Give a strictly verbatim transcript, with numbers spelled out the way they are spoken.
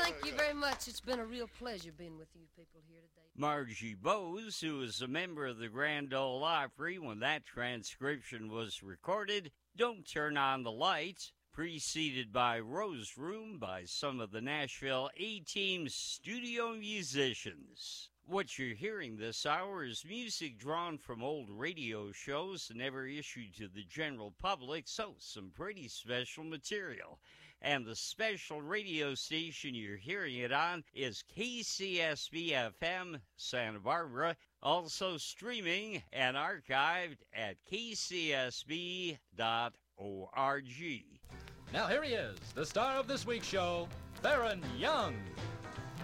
thank you very much. It's been a real pleasure being with you people here today. Margie Bose, who was a member of the Grand Ole Opry when that transcription was recorded, Don't Turn on the Lights, preceded by Rose Room by some of the Nashville A-Team studio musicians. What you're hearing this hour is music drawn from old radio shows never issued to the general public, so some pretty special material. And the special radio station you're hearing it on is K C S B F M Santa Barbara, also streaming and archived at k c s b dot org. Now here he is, the star of this week's show, Theron Young.